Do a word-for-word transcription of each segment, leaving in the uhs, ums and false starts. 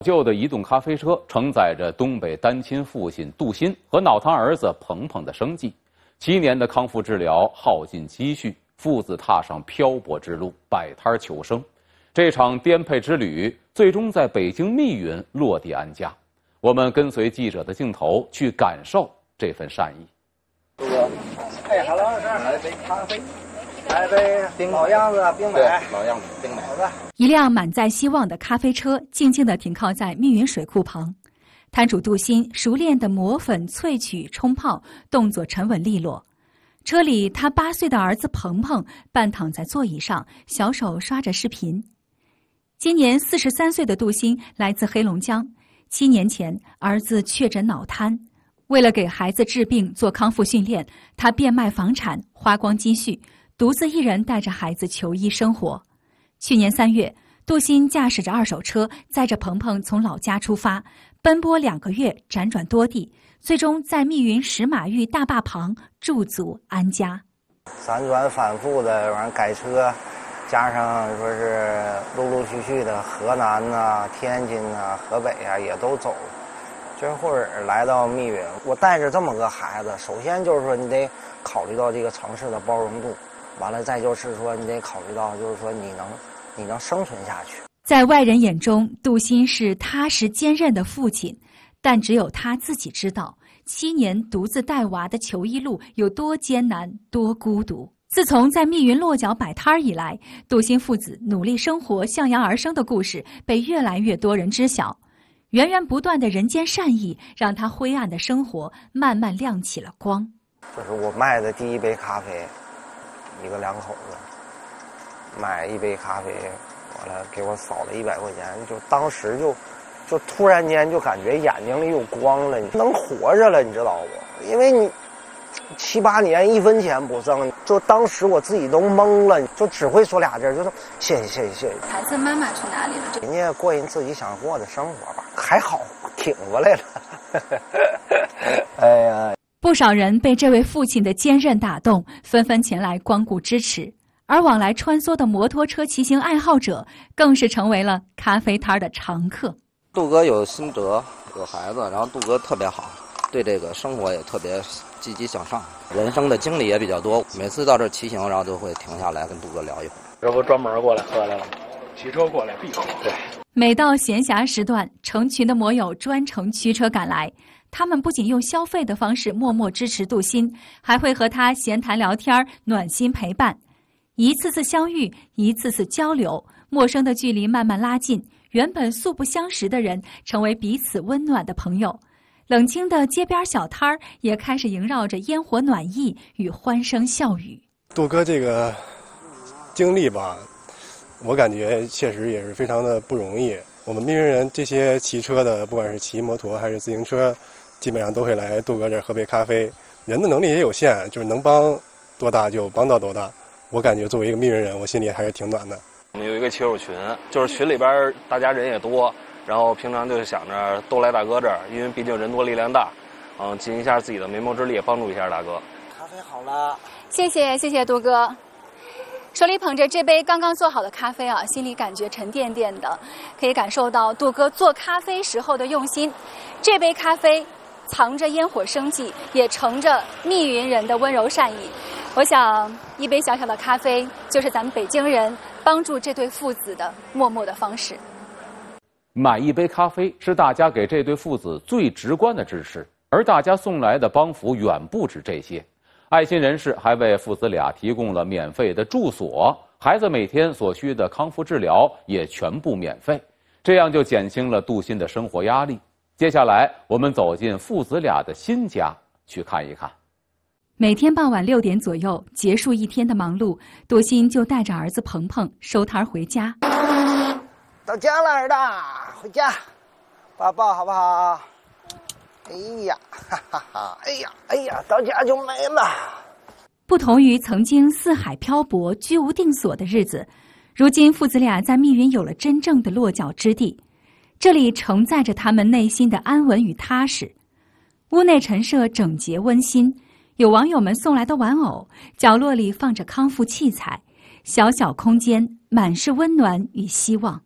旧的移动咖啡车承载着东北单亲父亲杜鑫和脑瘫儿子鹏鹏的生计。七年的康复治疗耗尽积蓄，父子踏上漂泊之路，摆摊求生。这场颠沛之旅最终在北京密云落地安家。我们跟随记者的镜头去感受这份善意。 杜哥，哎，好了，这儿来杯咖啡，来杯冰老样子冰奶，老样子冰奶。好的。 一辆满载希望的咖啡车静静地停靠在密云水库旁，摊主杜鑫熟练地磨粉、萃取、冲泡，动作沉稳利落。车里，他八岁的儿子鹏鹏半躺在座椅上，小手刷着视频。今年四十三岁的杜鑫来自黑龙江，七年前儿子确诊脑瘫，为了给孩子治病做康复训练，他变卖房产，花光积蓄，独自一人带着孩子求医生活。去年三月，杜鑫驾驶着二手车，载着鹏鹏从老家出发，奔波两个月，辗转多地，最终在密云石马峪大坝旁驻足安家。 辗转反复的完改车，加上说是陆陆续续的河南呐、啊、天津呐、啊、河北啊也都走，这会儿来到密云，我带着这么个孩子，首先就是说你得考虑到这个城市的包容度，完了再就是说你得考虑到就是说你能你能生存下去。 在外人眼中，杜鑫是踏实坚韧的父亲，但只有他自己知道，七年独自带娃的求医路有多艰难，多孤独。自从在密云落脚摆摊儿以来，杜鑫父子努力生活、向阳而生的故事被越来越多人知晓。源源不断的人间善意，让他灰暗的生活慢慢亮起了光。 这是我卖的第一杯咖啡，一个两口子买一杯咖啡，完了给我扫了一百块钱，就当时就就突然间就感觉眼睛里有光了，你能活着了，你知道不？因为你七八年一分钱不挣，就当时我自己都懵了，就只会说俩字，就说谢谢谢谢谢谢。 孩子妈妈去哪里了？ 人家过人自己想过的生活吧，还好挺过来了。哎呀， 不少人被这位父亲的坚韧打动，纷纷前来光顾支持。而往来穿梭的摩托车骑行爱好者，更是成为了咖啡摊的常客。 杜哥有心得，有孩子，然后杜哥特别好，对这个生活也特别积极向上，人生的经历也比较多。每次到这儿骑行，然后就会停下来跟杜哥聊一会儿。 这不专门过来喝来了，骑车过来必喝。对。 每到闲暇时段，成群的摩友专程驱车赶来，他们不仅用消费的方式默默支持杜鑫，还会和他闲谈聊天，暖心陪伴。一次次相遇，一次次交流，陌生的距离慢慢拉近，原本素不相识的人成为彼此温暖的朋友。冷清的街边小摊儿也开始萦绕着烟火暖意与欢声笑语。 杜哥这个经历吧，我感觉确实也是非常的不容易。我们密云人这些骑车的，不管是骑摩托还是自行车，基本上都会来杜哥这儿喝杯咖啡。人的能力也有限，就是能帮多大就帮到多大。我感觉作为一个密云人，我心里还是挺暖的。 我们有一个骑友群，就是群里边大家人也多，然后平常就想着都来大哥这儿，因为毕竟人多力量大，嗯，尽一下自己的眉毛之力，帮助一下大哥。 咖啡好了， 谢谢谢谢杜哥。手里捧着这杯刚刚做好的咖啡啊，心里感觉沉甸甸的，可以感受到杜哥做咖啡时候的用心。这杯咖啡藏着烟火生机，也盛着密云人的温柔善意。我想，一杯小小的咖啡，就是咱们北京人帮助这对父子的默默的方式。 买一杯咖啡是大家给这对父子最直观的支持，而大家送来的帮扶远不止这些。爱心人士还为父子俩提供了免费的住所，孩子每天所需的康复治疗也全部免费，这样就减轻了杜鑫的生活压力。接下来，我们走进父子俩的新家，去看一看。 每天傍晚六点左右，结束一天的忙碌，杜鑫就带着儿子鹏鹏收摊回家。 到家了，儿子，回家，抱抱好不好？哎呀，哈哈哈！哎呀，哎呀，到家就没了。 不同于曾经四海漂泊、居无定所的日子，如今父子俩在密云有了真正的落脚之地。这里承载着他们内心的安稳与踏实。屋内陈设整洁温馨，有网友们送来的玩偶，角落里放着康复器材，小小空间满是温暖与希望。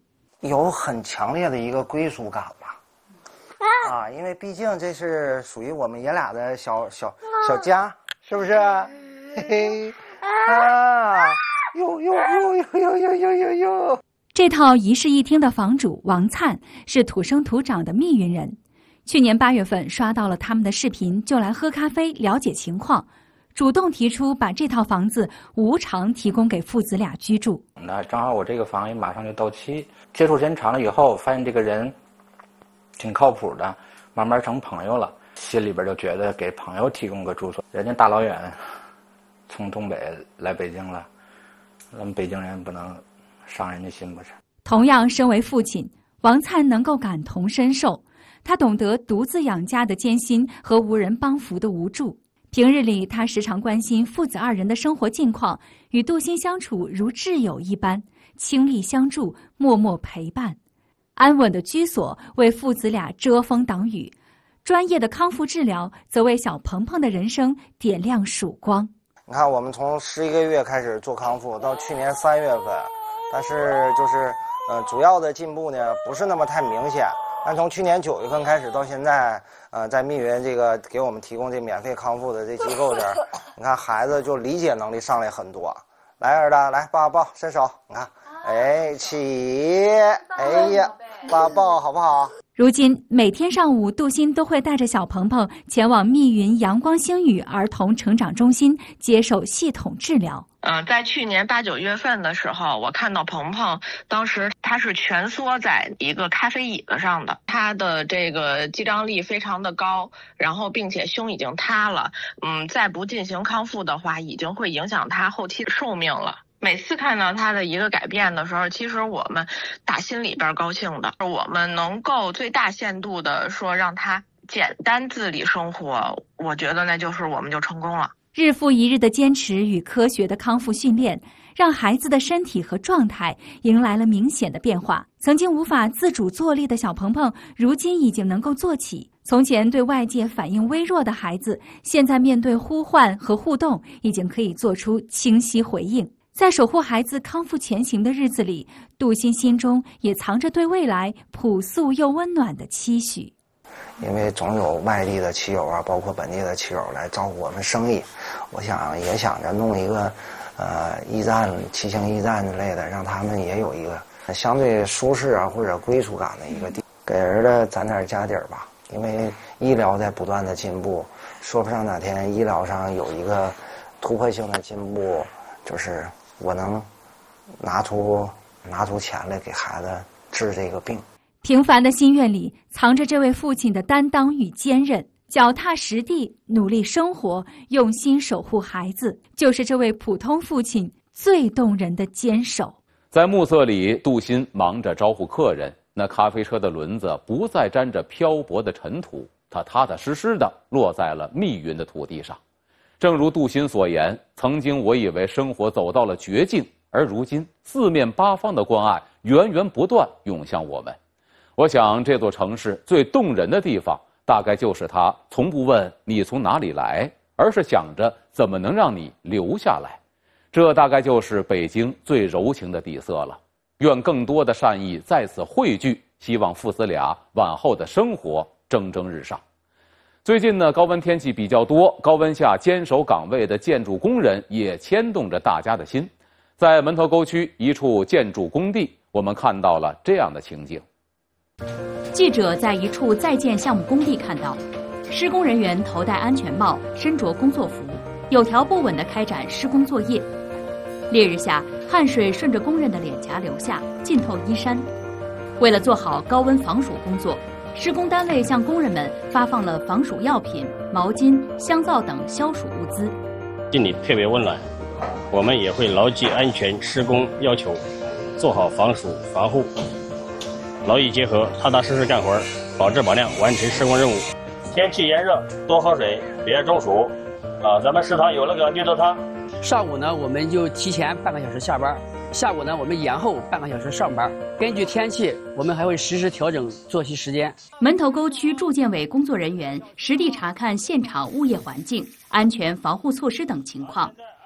有很强烈的一个归属感吧。啊，因为毕竟这是属于我们爷俩的小小小家，是不是？嘿嘿，啊，呦呦呦呦呦呦呦呦呦！ 这套一室一厅的房主王灿是土生土长的密云人，去年八月份刷到了他们的视频，就来喝咖啡了解情况，主动提出把这套房子无偿提供给父子俩居住。 那正好我这个房也马上就到期，接触时间长了以后，发现这个人挺靠谱的，慢慢成朋友了，心里边就觉得给朋友提供个住所，人家大老远从东北来北京了，咱们北京人不能伤人家心不是？ 同样身为父亲，王灿能够感同身受，他懂得独自养家的艰辛和无人帮扶的无助。平日里，他时常关心父子二人的生活近况，与杜鑫相处如挚友一般，倾力相助，默默陪伴。安稳的居所为父子俩遮风挡雨，专业的康复治疗则为小鹏鹏的人生点亮曙光。 你看，我们从十一个月开始做康复，到去年三月份，但是就是呃，主要的进步呢不是那么太明显。但从去年九月份开始到现在，呃，在密云这个给我们提供这免费康复的这机构这儿，你看孩子就理解能力上来很多。来，儿子，来抱抱，伸手，你看，哎，起，哎呀，抱抱，好不好？ 如今每天上午，杜鑫都会带着小鹏鹏前往密云阳光星语儿童成长中心接受系统治疗。 嗯、呃，在去年八九月份的时候，我看到鹏鹏，当时他是蜷缩在一个咖啡椅子上的，他的这个肌张力非常的高，然后并且胸已经塌了，嗯，再不进行康复的话，已经会影响他后期的寿命了。每次看到他的一个改变的时候，其实我们打心里边高兴的，我们能够最大限度的说让他简单自理生活，我觉得那就是我们就成功了。 日复一日的坚持与科学的康复训练，让孩子的身体和状态迎来了明显的变化。曾经无法自主坐立的小鹏鹏，如今已经能够坐起。从前对外界反应微弱的孩子，现在面对呼唤和互动，已经可以做出清晰回应。在守护孩子康复前行的日子里，杜鑫心中也藏着对未来朴素又温暖的期许。 因为总有外地的骑友啊，包括本地的骑友来照顾我们生意，我想也想着弄一个，呃，驿站、骑行驿站之类的，让他们也有一个相对舒适啊或者归属感的一个地，给儿子攒点家底儿吧。因为医疗在不断的进步，说不上哪天医疗上有一个突破性的进步，就是我能拿出拿出钱来给孩子治这个病。 平凡的心愿里藏着这位父亲的担当与坚韧，脚踏实地，努力生活，用心守护孩子，就是这位普通父亲最动人的坚守。 在暮色里，杜鑫忙着招呼客人，那咖啡车的轮子不再沾着漂泊的尘土，它踏踏实实地落在了密云的土地上。正如杜鑫所言，曾经我以为生活走到了绝境，而如今四面八方的关爱源源不断涌向我们。我想这座城市最动人的地方，大概就是它从不问你从哪里来，而是想着怎么能让你留下来。这大概就是北京最柔情的底色了。愿更多的善意在此汇聚，希望父子俩往后的生活蒸蒸日上。最近呢，高温天气比较多，高温下坚守岗位的建筑工人也牵动着大家的心。在门头沟区一处建筑工地，我们看到了这样的情景。 记者在一处在建项目工地看到，施工人员头戴安全帽，身着工作服，有条不紊地开展施工作业。烈日下，汗水顺着工人的脸颊流下，浸透衣衫。为了做好高温防暑工作，施工单位向工人们发放了防暑药品、毛巾、香皂等消暑物资。 心里特别温暖，我们也会牢记安全施工要求，做好防暑防护，劳逸结合，踏踏实实干活，保质保量，完成施工任务。天气炎热，多喝水，别中暑。啊，咱们食堂有那个绿豆汤。 上午呢，我们就提前半个小时下班；下午呢，我们延后半个小时上班。根据天气，我们还会实时调整作息时间。 门头沟区住建委工作人员实地查看现场物业环境、安全防护措施等情况，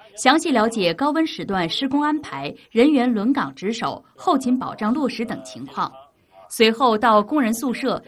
详细了解高温时段施工安排、人员轮岗值守、后勤保障落实等情况。随后到工人宿舍